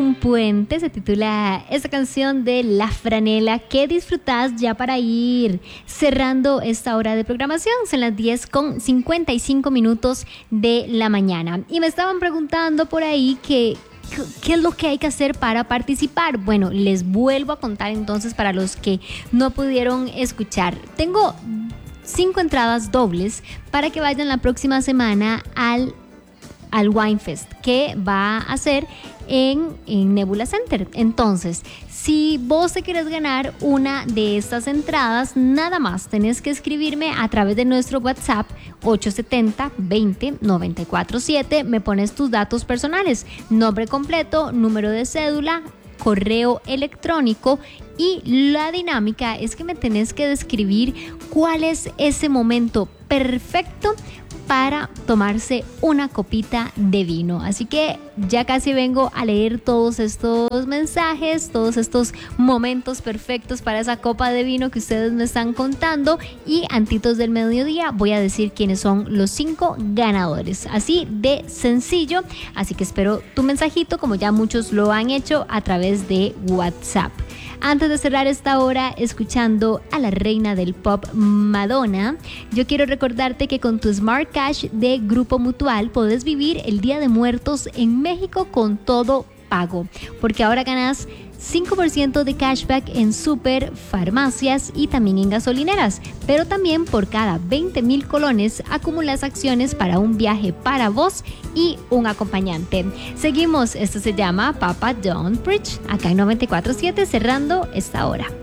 Un puente se titula esta canción de La Franela, que disfrutas ya para ir cerrando esta hora de programación. Son las 10:55 de la mañana. Y me estaban preguntando por ahí ¿qué es lo que hay que hacer para participar? Bueno, les vuelvo a contar entonces para los que no pudieron escuchar. Tengo 5 entradas dobles para que vayan la próxima semana al Winefest, que va a ser en Nebula Center. Entonces, si vos te quieres ganar una de estas entradas, nada más tenés que escribirme a través de nuestro WhatsApp 870-20-947. Me pones tus datos personales, nombre completo, número de cédula, correo electrónico, y la dinámica es que me tenés que describir cuál es ese momento perfecto para tomarse una copita de vino. Así que ya casi vengo a leer todos estos mensajes, todos estos momentos perfectos para esa copa de vino que ustedes me están contando, y antitos del mediodía voy a decir quiénes son los 5 ganadores. Así de sencillo. Así que espero tu mensajito, como ya muchos lo han hecho, a través de WhatsApp. Antes de cerrar esta hora escuchando a la reina del pop, Madonna, yo quiero recordarte que con tu Smart Cash de Grupo Mutual podés vivir el Día de Muertos en México con todo pago, porque ahora ganas 5% de cashback en super, farmacias y también en gasolineras, pero también por cada 20,000 colones acumulas acciones para un viaje para vos y un acompañante. Seguimos, esto se llama Papa Don't Preach, acá en 94.7, cerrando esta hora.